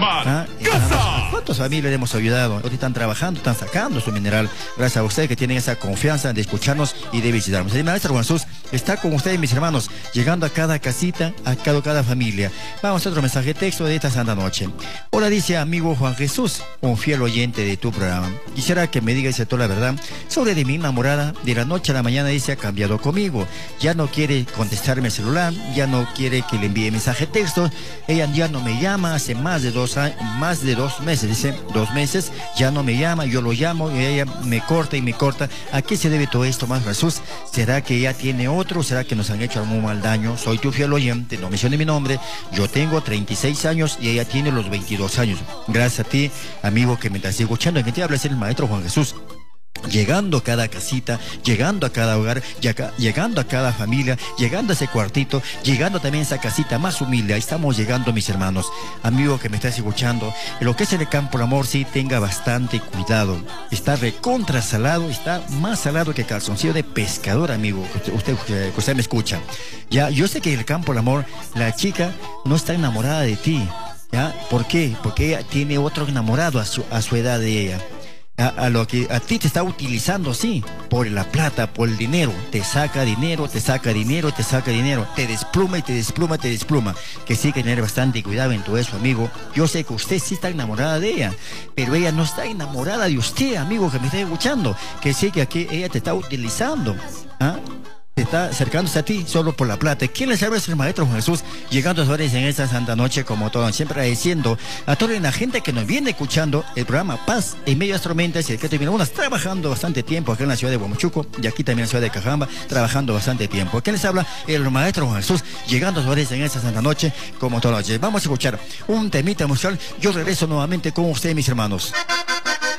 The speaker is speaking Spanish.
¿Cuántas familias hemos ayudado? Ahorita están trabajando, están sacando su mineral. Gracias a ustedes que tienen esa confianza de escucharnos y de visitarnos. El maestro Juan Jesús está con ustedes, mis hermanos, llegando a cada casita, a cada familia. Vamos a otro mensaje de texto de esta santa noche. Hola, dice amigo Juan Jesús, un fiel oyente de tu programa. Quisiera que me digas toda la verdad sobre de mi enamorada. De la noche a la mañana dice ha cambiado conmigo. Ya no quiere contestarme el celular, ya no quiere que le envíe mensaje de texto. Ella ya no me llama hace más de 2 meses, dice 2 meses, ya no me llama, yo lo llamo y ella me corta y me corta. ¿A qué se debe todo esto, más Jesús? ¿Será que ella tiene otro? ¿Será que nos han hecho algún mal daño? Soy tu fiel oyente, no mencione mi nombre. Yo tengo 36 años y ella tiene los 22 años. Gracias a ti, amigo, que me estás escuchando. En que te habla es el maestro Juan Jesús. Llegando a cada casita, llegando a cada hogar, llegando a cada familia, llegando a ese cuartito, llegando también a esa casita más humilde. Ahí estamos llegando, mis hermanos. Amigo que me estás escuchando, en lo que es el campo del amor, sí, tenga bastante cuidado. Está recontra salado, está más salado que calzoncillo de pescador, amigo. Usted me escucha. Ya, yo sé que en el campo del amor, la chica no está enamorada de ti. ¿Ya? ¿Por qué? Porque ella tiene otro enamorado a su edad de ella. A lo que a ti te está utilizando, sí, por la plata, por el dinero. Te saca dinero, te saca dinero, te saca dinero. Te despluma y te despluma, te despluma. Que sí hay que tener bastante cuidado en todo eso, amigo. Yo sé que usted sí está enamorada de ella, pero ella no está enamorada de usted, amigo, que me está escuchando. Que sí que aquí ella te está utilizando. ¿Ah? Te está acercándose a ti solo por la plata. ¿Quién les habla? Es el maestro Juan Jesús, llegando a sus horas en esta santa noche, como todo, siempre agradeciendo a toda la gente que nos viene escuchando el programa Paz en medio de las tormentas. Y el que terminó unas trabajando bastante tiempo acá en la ciudad de Huamachuco y aquí también en la ciudad de Cajamba, trabajando bastante tiempo. ¿Quién les habla? El maestro Juan Jesús, llegando a sus horas en esta santa noche, como todas las noches. Vamos a escuchar un temita musical. Yo regreso nuevamente con ustedes, mis hermanos.